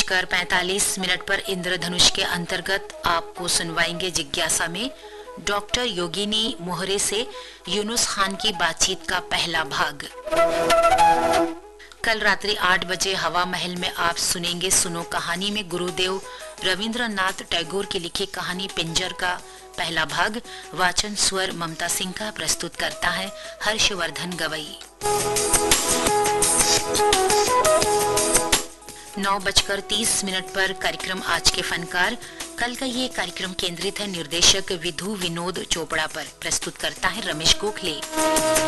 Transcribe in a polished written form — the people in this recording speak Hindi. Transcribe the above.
9:45 पर इंद्रधनुष के अंतर्गत आपको सुनवाएंगे जिज्ञासा में डॉक्टर योगिनी मोहरे से यूनुस खान की बातचीत का पहला भाग। कल रात्रि 8 बजे हवा महल में आप सुनेंगे सुनो कहानी में गुरुदेव रविंद्रनाथ टैगोर की लिखी कहानी पिंजर का पहला भाग। वाचन स्वर ममता सिंह का, प्रस्तुत करता है हर्षवर्धन गवई। 9:30 पर कार्यक्रम आज के फनकार। कल का ये कार्यक्रम केंद्रित है निर्देशक विधु विनोद चोपड़ा पर, प्रस्तुत करता है रमेश गोखले।